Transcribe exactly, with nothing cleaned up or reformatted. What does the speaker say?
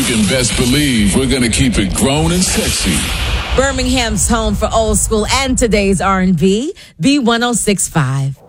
can best believe we're going to keep it grown and sexy. Birmingham's home for old school and today's R and B, B one oh six point five.